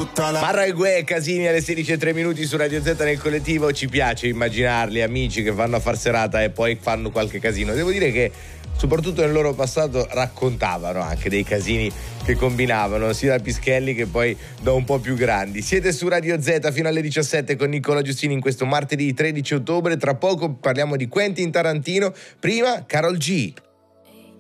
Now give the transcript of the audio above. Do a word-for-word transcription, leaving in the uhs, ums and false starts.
tutta la... Marra e Gue, Casini alle sedici e tre minuti su Radio Z nel collettivo. Ci piace immaginarli amici che vanno a far serata e poi fanno qualche casino. Devo dire che soprattutto nel loro passato raccontavano anche dei casini che combinavano, sia da pischelli che poi da un po' più grandi. Siete su Radio Z fino alle diciassette con Nicola Giustini in questo martedì tredici ottobre. Tra poco parliamo di Quentin Tarantino. Prima Karol G.